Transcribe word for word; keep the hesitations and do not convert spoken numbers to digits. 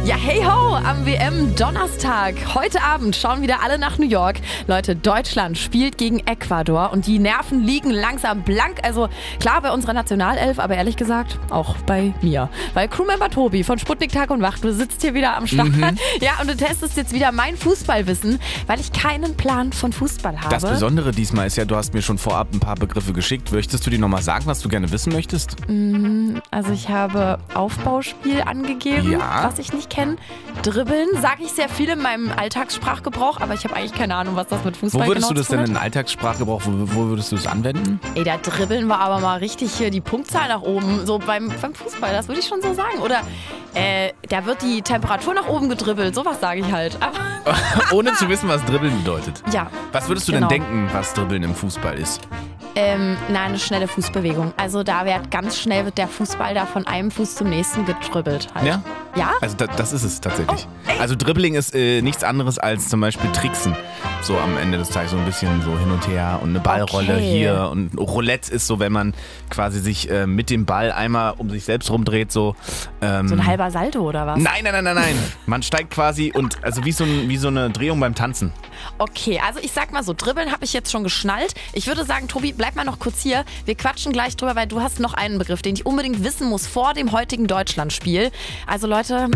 Ja, hey ho, am W M-Donnerstag. Heute Abend schauen wieder alle nach New York. Leute, Deutschland spielt gegen Ecuador und die Nerven liegen langsam blank. Also klar bei unserer Nationalelf, aber ehrlich gesagt auch bei mir. Weil Crewmember Tobi von Sputnik Tag und Nacht, du sitzt hier wieder am Start. Mhm. Ja, und du testest jetzt wieder mein Fußballwissen, weil ich keinen Plan von Fußball habe. Das Besondere diesmal ist ja, du hast mir schon vorab ein paar Begriffe geschickt. Möchtest du die nochmal sagen, was du gerne wissen möchtest? Also ich habe Aufbauspiel angegeben, Ja. was ich nicht kenne. Dribbeln sage ich sehr viel in meinem Alltagssprachgebrauch, aber ich habe eigentlich keine Ahnung, was das mit Fußball Wo würdest genau du das zu tun denn hat. in Alltagssprachgebrauch, wo, wo würdest du das anwenden? Ey, da dribbeln wir aber mal richtig hier die Punktzahl nach oben, so beim, beim Fußball, das würde ich schon so sagen. Oder äh, da wird die Temperatur nach oben gedribbelt, sowas sage ich halt. Aber Ohne zu wissen, was Dribbeln bedeutet. ja, Was würdest du Genau. denn denken, was Dribbeln im Fußball ist? ähm, nein, eine schnelle Fußbewegung. Also da wird ganz schnell wird der Fußball da von einem Fuß zum nächsten gedribbelt halt. Ja? Ja? Also da, das ist es tatsächlich. Oh, ey. Also Dribbling ist äh, nichts anderes als zum Beispiel Tricksen. So am Ende des Tages so ein bisschen so hin und her und eine Ballrolle Okay. hier. Und Roulette ist so, wenn man quasi sich äh, mit dem Ball einmal um sich selbst rumdreht. So, ähm, So ein halber Salto oder was? Nein, nein, nein, nein, nein. Man steigt quasi und also wie so, ein, wie so eine Drehung beim Tanzen. Okay, also ich sag mal so, dribbeln habe ich jetzt schon geschnallt. Ich würde sagen, Tobi, bleib mal noch kurz hier. Wir quatschen gleich drüber, weil du hast noch einen Begriff, den ich unbedingt wissen muss vor dem heutigen Deutschlandspiel. Also Leute,